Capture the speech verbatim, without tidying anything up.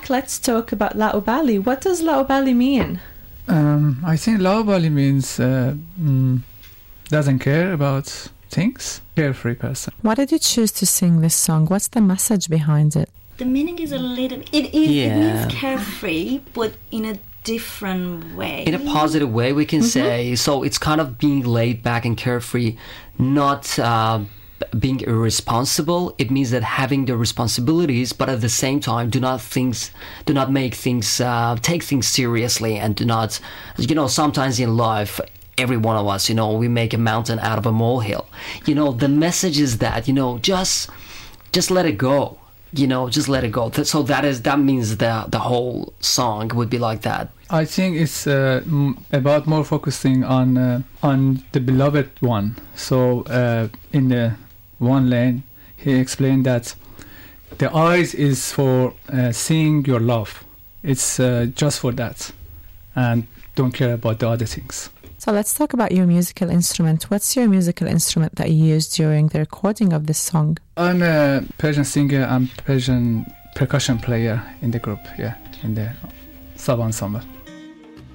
back, let's talk about Laubali. What does Laubali mean? Um, I think Laubali means uh, mm, doesn't care about things, carefree person. Why did you choose to sing this song? What's the message behind it? The meaning is a little... It, it, Yeah. it means carefree, but in a different way. In a positive way, we can Mm-hmm. say. So it's kind of being laid back and carefree, not uh, b- being irresponsible. It means that having the responsibilities, but at the same time, do not things, do not make things, uh, take things seriously, and do not, you know, sometimes in life, every one of us, you know, we make a mountain out of a molehill. You know, the message is that, you know, just, just let it go. You know, just let it go. Th- So that is that means the the whole song would be like that. I think it's uh, m- about more focusing on uh, on the beloved one. So uh, in the one lane, he explained that the eyes is for uh, seeing your love. It's uh, just for that, and don't care about the other things. So let's talk about your musical instrument. What's your musical instrument that you used during the recording of this song? I'm a Persian singer and Persian percussion player in the group. Yeah, in the sub ensemble.